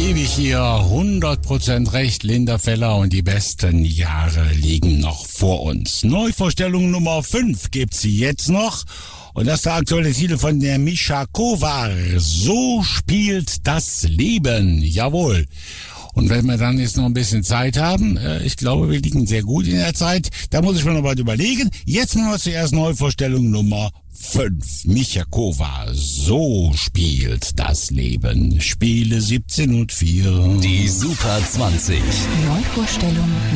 gebe ich ihr 100% recht, Linda Feller, und die besten Jahre liegen noch vor uns. Neuvorstellung Nummer 5 gibt's jetzt noch. Und das ist der aktuelle Titel von der Mischa Kovar. So spielt das Leben. Jawohl. Und wenn wir dann jetzt noch ein bisschen Zeit haben, ich glaube, wir liegen sehr gut in der Zeit, da muss ich mir noch was überlegen. Jetzt machen wir zuerst Neuvorstellung Nummer 5. Mischa Kovar. So spielt das Leben. Spiele 17:04. Die Super 20. Neuvorstellung